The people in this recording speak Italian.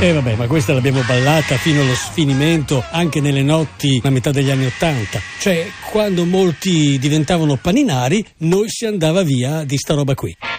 Vabbè, ma questa l'abbiamo ballata fino allo sfinimento anche nelle notti a metà degli anni '80. Cioè, quando molti diventavano paninari, noi si andava via di sta roba qui.